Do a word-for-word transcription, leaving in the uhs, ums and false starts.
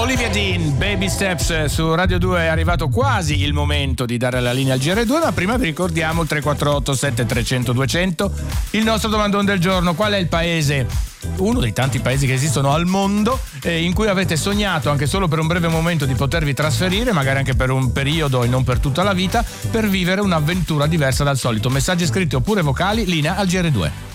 Olivia Dean, Baby Steps su Radio due. È arrivato quasi il momento di dare la linea al G R due, ma prima vi ricordiamo il tre quattro otto sette trecento duecento, il nostro domandone del giorno: qual è il paese, uno dei tanti paesi che esistono al mondo, eh, in cui avete sognato anche solo per un breve momento di potervi trasferire, magari anche per un periodo e non per tutta la vita, per vivere un'avventura diversa dal solito? Messaggi scritti oppure vocali, linea al G R due.